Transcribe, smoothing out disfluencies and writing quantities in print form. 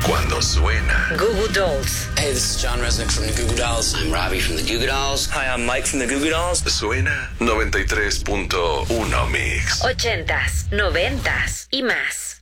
Cuando suena. Goo Goo Dolls. Hey, this is John Resnick from the Goo Goo Dolls. I'm Robbie from the Goo Goo Dolls. Hi, I'm Mike from the Goo Goo Dolls. Suena 93.1 Mix. 80s, 90s y más.